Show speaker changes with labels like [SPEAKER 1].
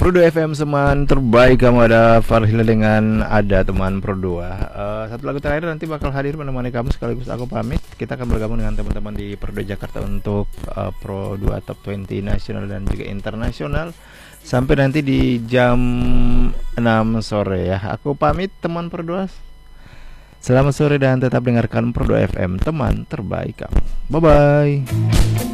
[SPEAKER 1] Pro 2 FM teman terbaik kamu, ada Farhila dengan ada teman Pro 2. Satu lagu terakhir nanti bakal hadir menemani kamu, sekaligus aku pamit. Kita akan bergabung dengan teman-teman di Pro 2 Jakarta untuk Pro 2 Top 20 nasional dan juga internasional sampai nanti di jam 6 sore ya. Aku pamit teman Pro 2. Selamat sore dan tetap dengarkan Pro 2 FM, teman terbaik kamu. Bye bye.